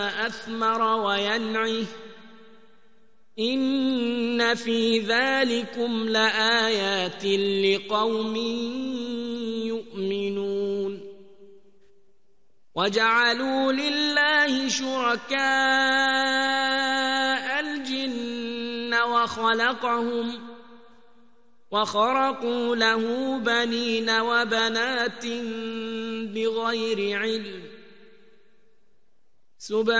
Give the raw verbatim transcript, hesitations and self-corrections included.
أثمر وينعه إن في ذلكم لآيات لقوم يؤمنون وجعلوا لله شركاء الجن وخلقهم وخرقوا له بنين وبنات بغير علم سبحانه